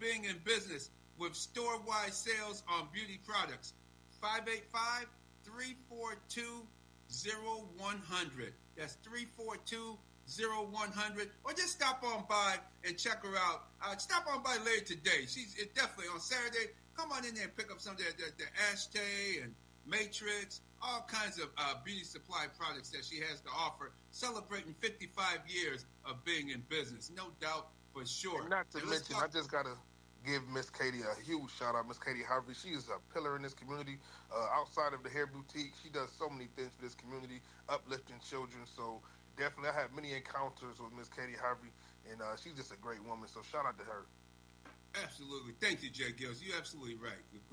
being in business with store-wide sales on beauty products. 585-342-0100. That's 342-0100. Or just stop on by and check her out. Stop on by later today. She's definitely on Saturday. Come on in there and pick up some of the Ashtay and Matrix, all kinds of beauty supply products that she has to offer, celebrating 55 years of being in business. No doubt, for sure. And not to mention, I just got to give Miss Katie a huge shout out. Miss Katie Harvey, she is a pillar in this community. Outside of the hair boutique, she does so many things for this community, uplifting children. So definitely, I have many encounters with Miss Katie Harvey, and she's just a great woman. So shout out to her. Absolutely. Thank you, Jay Gills. You're absolutely right.